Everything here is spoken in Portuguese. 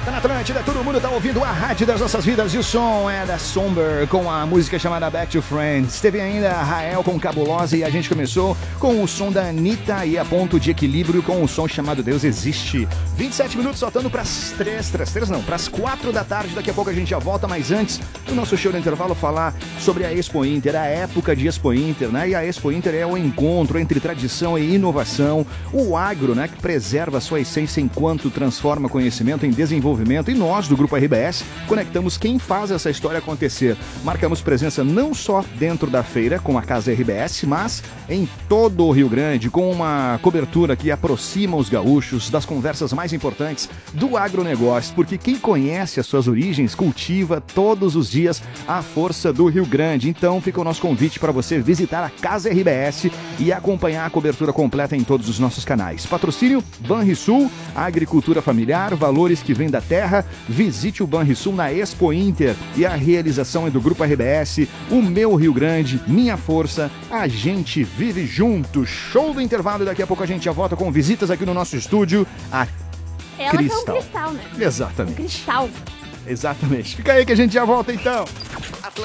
Tá na Atlântida, todo mundo tá ouvindo a rádio das nossas vidas e o som é da Somber com a música chamada Back to Friends. Teve ainda a Rael com Cabulosa e a gente começou com o som da Anitta e a Ponto de Equilíbrio com o som chamado Deus Existe. 27 minutos faltando pras pras 4 da tarde. Daqui a pouco a gente já volta, mas antes do nosso show do intervalo falar sobre a Expo Inter, a época de Expo Inter, né? E a Expo Inter é o encontro entre tradição e inovação, o agro, né? Que preserva a sua essência enquanto transforma conhecimento em desenvolvimento. E nós, do Grupo RBS, conectamos quem faz essa história acontecer. Marcamos presença não só dentro da feira, com a Casa RBS, mas em todo o Rio Grande, com uma cobertura que aproxima os gaúchos das conversas mais importantes do agronegócio, porque quem conhece as suas origens cultiva todos os dias a força do Rio Grande. Então fica o nosso convite para você visitar a Casa RBS e acompanhar a cobertura completa em todos os nossos canais. Patrocínio Banrisul, agricultura familiar, valores que vêm da terra. Visite o Banrisul na Expo Inter e a realização é do Grupo RBS, o meu Rio Grande, minha força, a gente vive junto. Show do intervalo e daqui a pouco a gente já volta com visitas aqui no nosso estúdio. A Ela Cristal. que é um cristal, né? Exatamente. Um cristal. Exatamente. Fica aí que a gente já volta então.